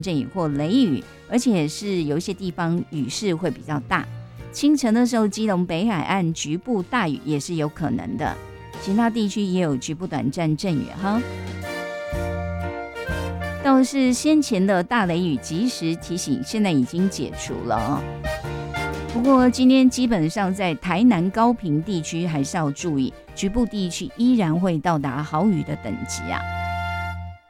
阵雨或雷雨，而且是有一些地方雨势会比较大。清晨的时候，基隆北海岸局部大雨也是有可能的，其他地区也有局部短暂阵雨哈。倒是先前的大雷雨及时提醒，现在已经解除了。不过今天基本上在台南高屏地区还是要注意，局部地区依然会到达豪雨的等级啊。